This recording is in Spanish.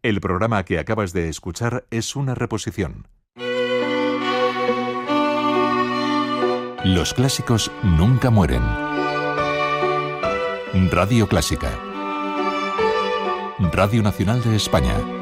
El programa que acabas de escuchar es una reposición. Los clásicos nunca mueren. Radio Clásica. Radio Nacional de España.